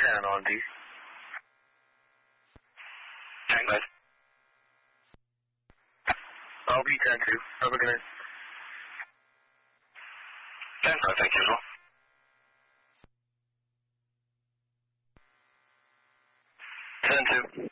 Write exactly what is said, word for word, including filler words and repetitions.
ten on D. ten, guys. I'll be ten two. Have a good night. ten five, thank you as well. ten two.